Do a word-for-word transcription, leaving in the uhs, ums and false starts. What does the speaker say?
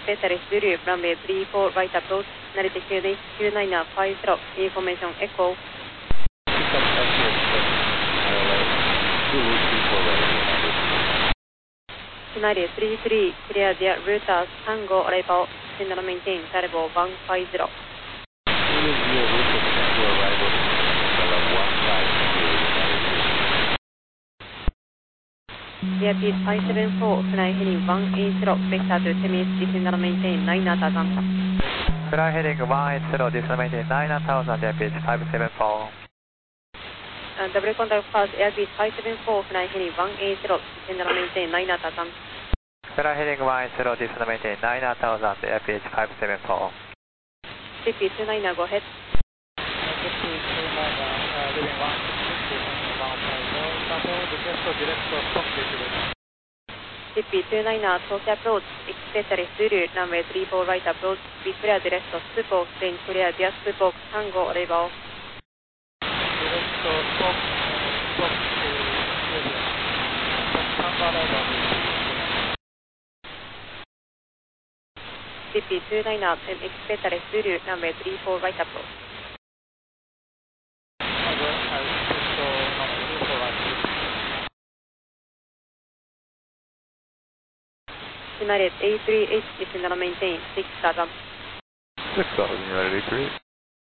expect Zulu, runway three four right approach, Narita Q D, Q nine five zero, information echo. Scenario three three, clear the routers, Tango arrival, signal maintain, variable one five zero. Airbus five seven four, fly heading one eight zero, vector to Temis, signal maintain nine thousand. Fly heading one eight zero, signal maintain nine thousand, Airbus five seven four. Uh, double contact pass, Airbus five seven four, fly heading one eight zero, signal maintain nine thousand. Fly heading one eight zero, signal maintain nine thousand, Airbus five seven four. C P two nine, go ahead. C P two nine, talk approach, expect Zulu, runway three four right approach, be clear direct Spook, then clear the Spook, Tango arrival. C P two nine, and expect Zulu, runway three four right approach. United A three H, signal maintain six thousand. six thousand, United A three.